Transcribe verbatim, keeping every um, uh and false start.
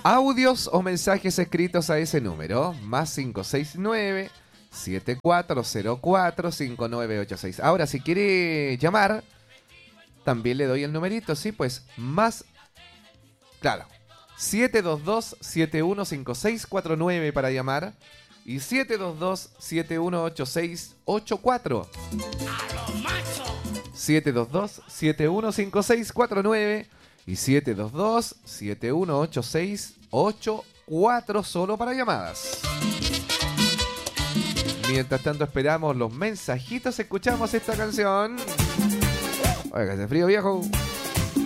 Audios o mensajes escritos a ese número, más cinco seis nueve, siete cuatro cero cuatro, cinco nueve ocho seis. Ahora, si quiere llamar, también le doy el numerito, sí, pues más, claro, siete dos dos, siete uno cinco seis cuatro nueve para llamar y siete dos dos, siete uno ocho seis ocho cuatro. siete dos dos, siete uno cinco seis cuatro nueve y siete dos dos, siete uno ocho seis ocho cuatro solo para llamadas. Mientras tanto esperamos los mensajitos, escuchamos esta canción. Oiga, ese frío viejo.